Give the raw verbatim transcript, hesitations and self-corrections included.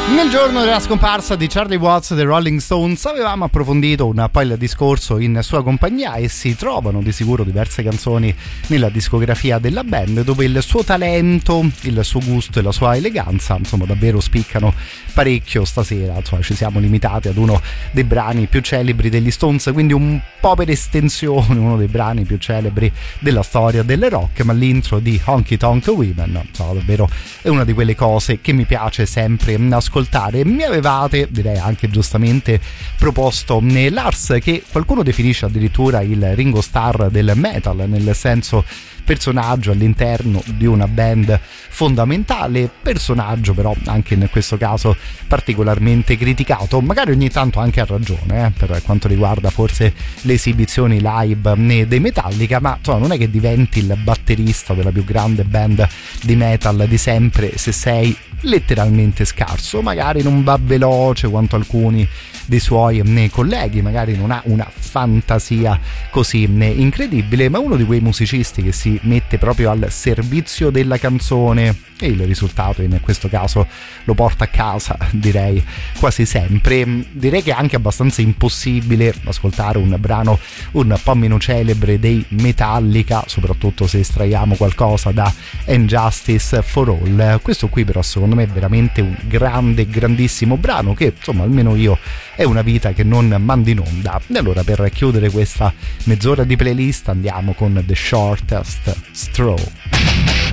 Nel giorno della scomparsa di Charlie Watts dei Rolling Stones avevamo approfondito un po' il discorso in sua compagnia e si trovano di sicuro diverse canzoni nella discografia della band dove il suo talento, il suo gusto e la sua eleganza insomma davvero spiccano parecchio stasera. Insomma, ci siamo limitati ad uno dei brani più celebri degli Stones, quindi un po' per estensione uno dei brani più celebri della storia del rock, ma l'intro di Honky Tonk Women insomma davvero è una di quelle cose che mi piace sempre ascoltare. Mi avevate, direi anche giustamente, proposto Lars, che qualcuno definisce addirittura il Ringo Starr del metal, nel senso personaggio all'interno di una band fondamentale, personaggio però anche in questo caso particolarmente criticato, magari ogni tanto anche a ragione eh, per quanto riguarda forse le esibizioni live dei Metallica, ma insomma non è che diventi il batterista della più grande band di metal di sempre se sei letteralmente scarso, magari non va veloce quanto alcuni dei suoi né, colleghi, magari non ha una fantasia così né, incredibile, ma uno di quei musicisti che si mette proprio al servizio della canzone e il risultato in questo caso lo porta a casa, direi quasi sempre. Direi che è anche abbastanza impossibile ascoltare un brano un po' meno celebre dei Metallica, soprattutto se estraiamo qualcosa da And Justice for All. Questo qui però secondo me è veramente un grande, grandissimo brano che insomma almeno io è una vita che non mando in onda. E allora per chiudere questa mezz'ora di playlist andiamo con The Shortest Straw.